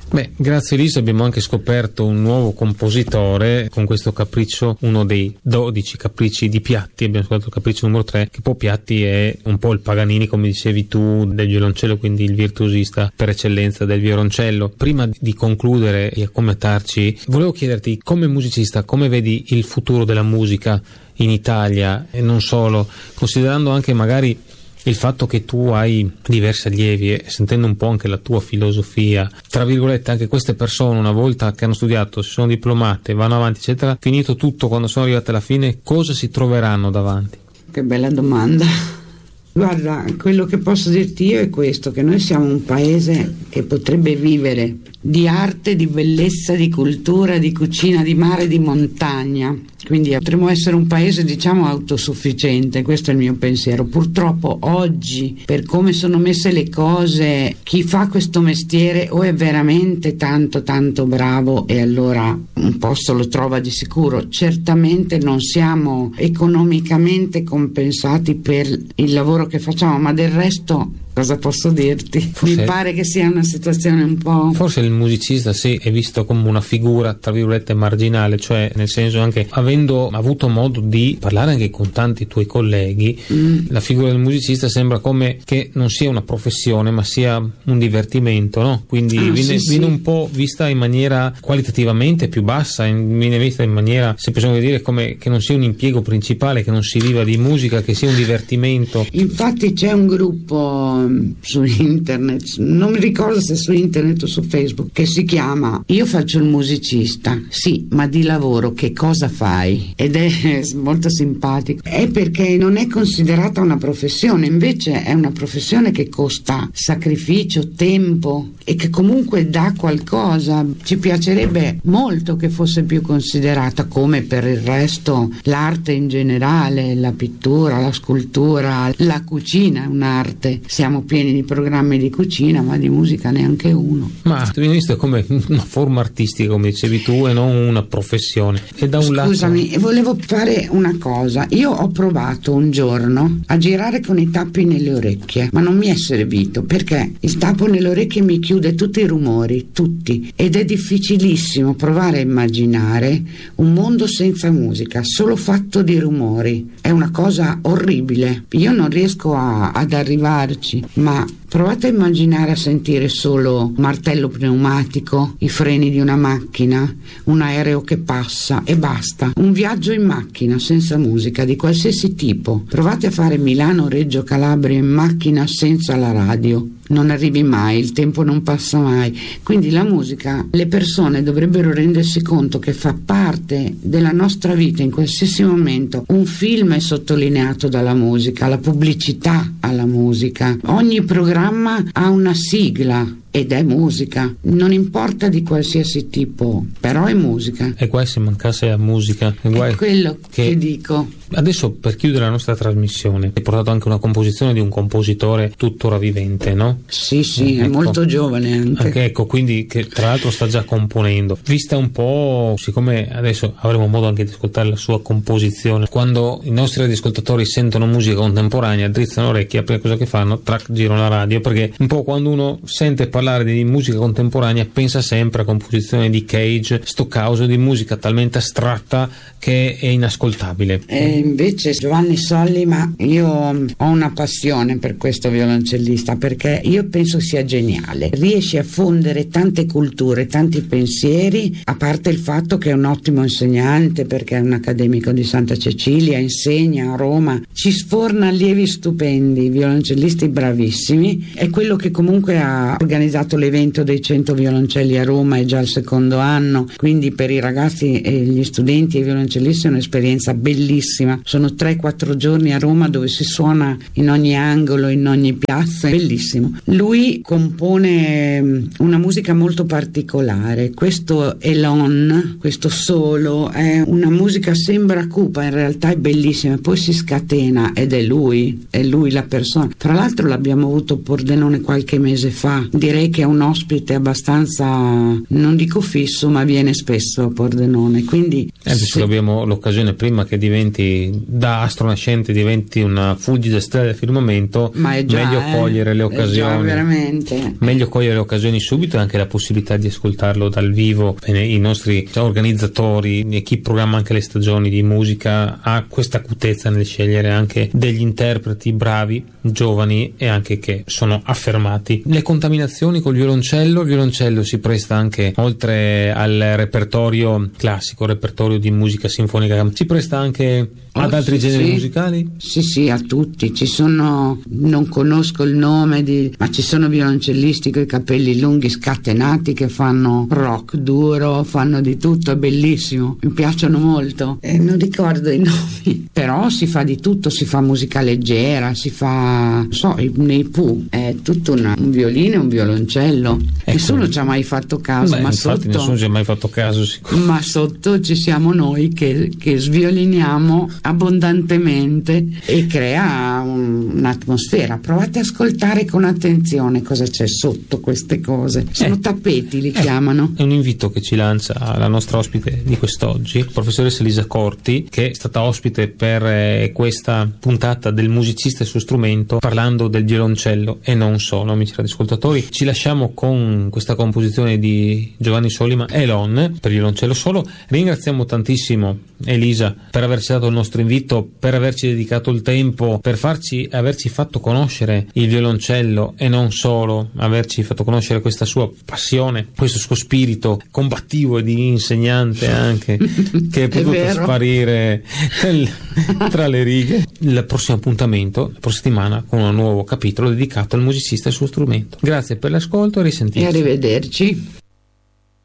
Beh, grazie Lisa abbiamo anche scoperto un nuovo compositore con questo capriccio, uno dei 12 capricci di Piatti. Abbiamo scoperto il capriccio numero 3, che poi Piatti è un po' il Paganini, come dicevi tu, del violoncello, quindi il virtuosista per eccellenza del violoncello. Prima di concludere e accomiatarci, volevo chiederti, come musicista, come vedi il futuro della musica in Italia e non solo, considerando anche magari il fatto che tu hai diversi allievi e sentendo un po' anche la tua filosofia, tra virgolette, anche queste persone una volta che hanno studiato, si sono diplomate, vanno avanti eccetera, finito tutto, quando sono arrivate alla fine, cosa si troveranno davanti? Che bella domanda. Guarda, quello che posso dirti io è questo, che noi siamo un paese che potrebbe vivere di arte, di bellezza, di cultura, di cucina, di mare, di montagna. Quindi potremmo essere un paese, diciamo, autosufficiente, questo è il mio pensiero. Purtroppo oggi, per come sono messe le cose, chi fa questo mestiere o è veramente tanto tanto bravo e allora un posto lo trova di sicuro. Certamente non siamo economicamente compensati per il lavoro che facciamo, ma del resto cosa posso dirti? Mi pare che sia una situazione un po'... Forse il musicista sì è visto come una figura tra virgolette marginale, cioè nel senso, anche avendo avuto modo di parlare anche con tanti tuoi colleghi, la figura del musicista sembra come che non sia una professione ma sia un divertimento, no? Quindi viene un po' vista in maniera qualitativamente più bassa, viene vista in maniera, se possiamo dire, come che non sia un impiego principale, che non si viva di musica, che sia un divertimento. Infatti c'è un gruppo su internet, non mi ricordo se su internet o su Facebook, che si chiama Io faccio il musicista. Sì, ma di lavoro che cosa fai? Ed è molto simpatico. È perché non è considerata una professione, invece è una professione che costa sacrificio, tempo e che comunque dà qualcosa. Ci piacerebbe molto che fosse più considerata, come per il resto l'arte in generale, la pittura, la scultura, la cucina è un'arte. Siamo pieni di programmi di cucina, ma di musica neanche uno. Ma viene visto come una forma artistica, come dicevi tu, e non una professione. E da un Scusami, volevo fare una cosa. Io ho provato un giorno a girare con i tappi nelle orecchie, ma non mi è servito, perché il tappo nelle orecchie mi chiude tutti i rumori, tutti, ed è difficilissimo provare a immaginare un mondo senza musica, solo fatto di rumori. È una cosa orribile. Io non riesco ad arrivarci. Ma provate a immaginare, a sentire solo martello pneumatico, i freni di una macchina, un aereo che passa e basta. Un viaggio in macchina senza musica di qualsiasi tipo. Provate a fare Milano-Reggio Calabria in macchina senza la radio. Non arrivi mai, il tempo non passa mai. Quindi la musica, le persone dovrebbero rendersi conto che fa parte della nostra vita in qualsiasi momento. Un film è sottolineato dalla musica, la pubblicità alla musica, ogni programma ha una sigla ed è musica, non importa di qualsiasi tipo, però è musica. E guai se mancasse la musica. È quello che dico. Adesso, per chiudere la nostra trasmissione, hai portato anche una composizione di un compositore tuttora vivente, no? Sì, ecco. È molto giovane anche. Ecco, quindi che tra l'altro sta già componendo. Vista un po', siccome adesso avremo modo anche di ascoltare la sua composizione, quando i nostri radioascoltatori sentono musica contemporanea, drizzano orecchie, la prima cosa che fanno, girano la radio, perché un po' quando uno sente parlare di musica contemporanea pensa sempre a composizione di Cage, Stockhausen, di musica talmente astratta che è inascoltabile. Invece Giovanni Solli, ma io ho una passione per questo violoncellista, perché io penso sia geniale. Riesce a fondere tante culture, tanti pensieri, a parte il fatto che è un ottimo insegnante, perché è un accademico di Santa Cecilia, insegna a Roma, ci sforna allievi stupendi, violoncellisti bravissimi. È quello che comunque ha organizzato l'evento dei 100 violoncelli a Roma, è già il secondo anno, quindi per i ragazzi e gli studenti e i violoncellisti è un'esperienza bellissima. Sono 3-4 giorni a Roma dove si suona in ogni angolo, in ogni piazza, è bellissimo. Lui compone una musica molto particolare, questo Elon, questo solo, è una musica, sembra cupa, in realtà è bellissima, poi si scatena ed è lui la persona. Tra l'altro l'abbiamo avuto Pordenone qualche mese fa, direi direi che è un ospite abbastanza, non dico fisso, ma viene spesso a Pordenone, quindi adesso abbiamo l'occasione, prima che diventi da astro nascente diventi una fulgida stella del firmamento, ma è già, meglio cogliere le occasioni, veramente meglio cogliere le occasioni subito, e anche la possibilità di ascoltarlo dal vivo. I nostri organizzatori e chi programma anche le stagioni di musica ha questa acutezza nel scegliere anche degli interpreti bravi, giovani e anche che sono affermati. Le contaminazioni col violoncello, il violoncello si presta anche, oltre al repertorio classico, repertorio di musica sinfonica, si presta anche ad altri generi musicali? Sì, a tutti. Ci sono, non conosco il nome ma ci sono violoncellisti con i capelli lunghi scatenati che fanno rock duro, fanno di tutto, è bellissimo, mi piacciono molto, non ricordo i nomi, però si fa di tutto, si fa musica leggera, si fa, nei Pooh è tutto un violino e un violoncello. Nessuno ci ha mai fatto caso. Ma infatti nessuno ci ha mai fatto caso, ma sotto ci siamo noi che svioliniamo abbondantemente e crea un'atmosfera. Provate a ascoltare con attenzione cosa c'è sotto queste cose, sono tappeti, li chiamano. È un invito che ci lancia la nostra ospite di quest'oggi, professoressa Elisa Corti, che è stata ospite per questa puntata del musicista e il suo strumento, parlando del violoncello e non solo. Amici radioascoltatori, ci lasciamo con questa composizione di Giovanni Sollima, Elon, per violoncello solo. Ringraziamo tantissimo Elisa per averci dato il nostro invito, per averci dedicato il tempo, per averci fatto conoscere il violoncello e non solo, averci fatto conoscere questa sua passione, questo suo spirito combattivo e di insegnante anche, che è potuto sparire tra le righe. Il prossimo appuntamento, la prossima settimana, con un nuovo capitolo dedicato al musicista e al suo strumento. Grazie per l'ascolto e risentirci. E arrivederci.